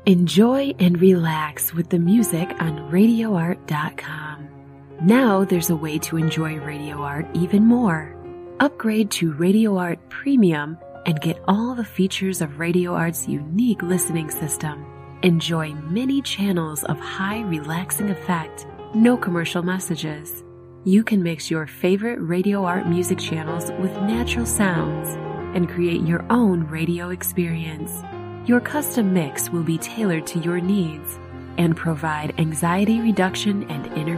Enjoy and relax with the music on RadioArt.com. Now there's a way to enjoy Radio Art even more. Upgrade to Radio Art Premium and get all the features of Radio Art's unique listening system. Enjoy many channels of high relaxing effect, no commercial messages. You can mix your favorite Radio Art music channels with natural sounds and create your own radio experience. Your custom mix will be tailored to your needs and provide anxiety reduction and inner